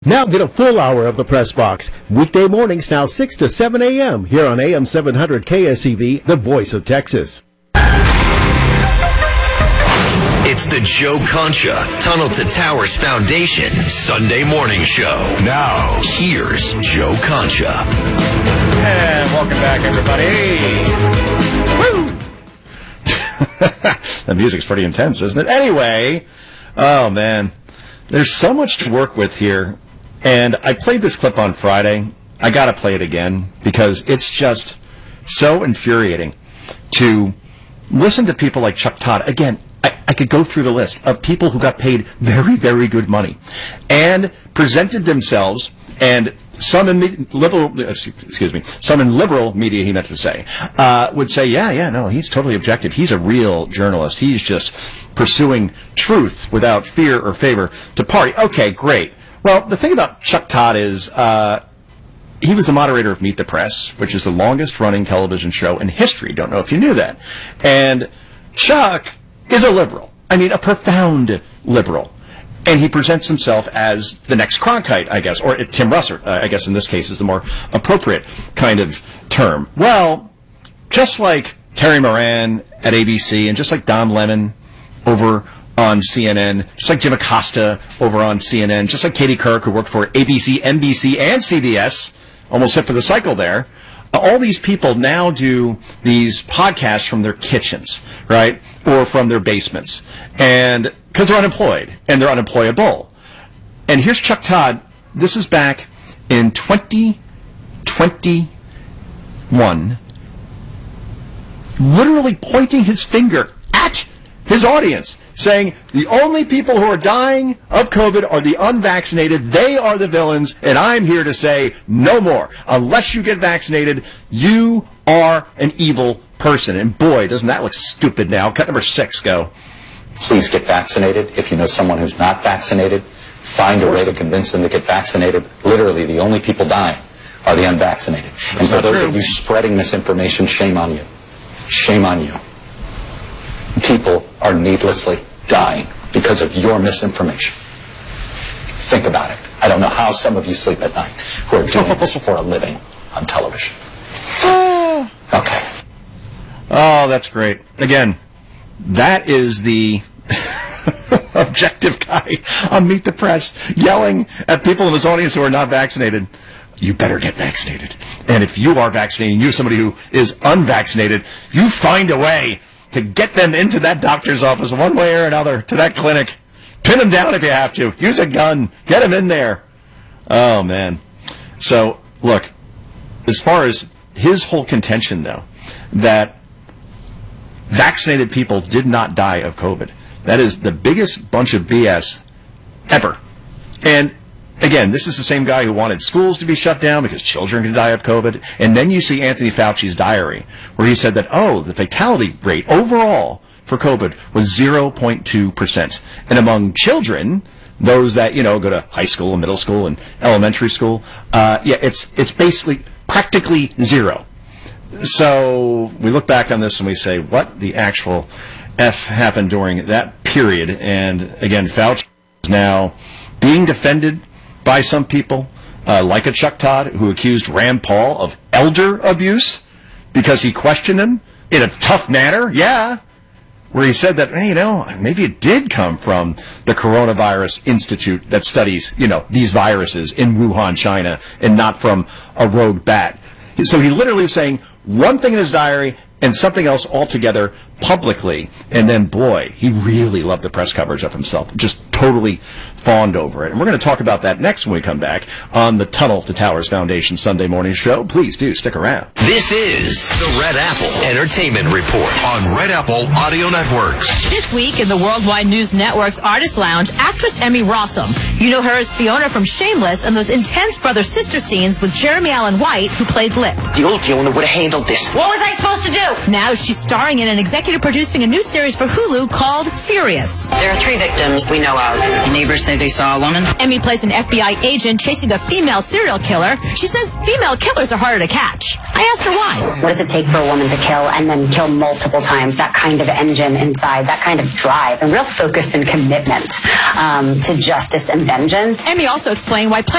Now get a full hour of the Press Box. Weekday mornings now 6 to 7 a.m. here on AM 700 KSEV, the voice of Texas. It's the Joe Concha Tunnel to Towers Foundation Sunday morning show. Now, here's Joe Concha. And welcome back, everybody. Woo! The music's pretty intense, isn't it? Anyway, oh, man. There's so much to work with here. And I played this clip on Friday. I got to play it again because it's just so infuriating to listen to people like Chuck Todd. Again, I could go through the list of people who got paid very, very good money and presented themselves, and some in liberal media, he meant to say, would say, no, he's totally objective. He's a real journalist. He's just pursuing truth without fear or favor to party. Okay, great. Well, the thing about Chuck Todd is he was the moderator of Meet the Press, which is the longest-running television show in history. Don't know if you knew that. And Chuck is a liberal. I mean, a profound liberal. And he presents himself as the next Cronkite, I guess, or Tim Russert, I guess in this case is the more appropriate kind of term. Well, just like Terry Moran at ABC and just like Don Lemon over on CNN, just like Jim Acosta over on CNN, just like Katie Couric, who worked for ABC, NBC, and CBS, almost hit for the cycle there. All these people now do these podcasts from their kitchens, right, or from their basements, and because they're unemployed and they're unemployable. And here's Chuck Todd. This is back in 2021, literally pointing his finger at his audience, saying the only people who are dying of COVID are the unvaccinated. They are the villains, and I'm here to say no more. Unless you get vaccinated, you are an evil person. And boy, doesn't that look stupid now. Cut number 6, go. Please get vaccinated. If you know someone who's not vaccinated, find a way to convince them to get vaccinated. Literally, the only people dying are the unvaccinated. And for those of you spreading misinformation, shame on you. Shame on you. People are needlessly dying because of your misinformation. Think about it. I don't know how some of you sleep at night who are doing this for a living on television. Okay. Oh, that's great. Again, that is the objective guy on Meet the Press yelling at people in his audience who are not vaccinated. You better get vaccinated. And if you are vaccinated and you're somebody who is unvaccinated, you find a way to get them into that doctor's office one way or another, to that clinic. Pin them down if you have to. Use a gun. Get them in there. Oh, man. So, look, as far as his whole contention, though, that vaccinated people did not die of COVID, that is the biggest bunch of BS ever. And again, this is the same guy who wanted schools to be shut down because children could die of COVID. And then you see Anthony Fauci's diary, where he said that, the fatality rate overall for COVID was 0.2%. And among children, those that, go to high school and middle school and elementary school, it's basically practically zero. So we look back on this and we say, what the actual F happened during that period? And again, Fauci is now being defended by some people, like a Chuck Todd, who accused Rand Paul of elder abuse because he questioned him in a tough manner, where he said that, maybe it did come from the Coronavirus Institute that studies, these viruses in Wuhan, China, and not from a rogue bat. So he literally was saying one thing in his diary and something else altogether publicly. And then, boy, he really loved the press coverage of himself. Just totally fawned over it. And we're going to talk about that next when we come back on the Tunnel to Towers Foundation Sunday morning show. Please do stick around. This is the Red Apple Entertainment Report on Red Apple Audio Network. This week in the Worldwide News Network's Artist Lounge, actress Emmy Rossum. You know her as Fiona from Shameless and those intense brother-sister scenes with Jeremy Allen White, who played Lip. The old Fiona would have handled this. What was I supposed to do? Now she's starring in an executive executive producing a new series for Hulu called Furious. There are 3 victims we know of. Neighbors say they saw a woman. Emmy plays an FBI agent chasing a female serial killer. She says female killers are harder to catch. I asked her why. What does it take for a woman to kill and then kill multiple times? That kind of engine inside, that kind of drive, and real focus and commitment to justice and vengeance. Emmy also explained why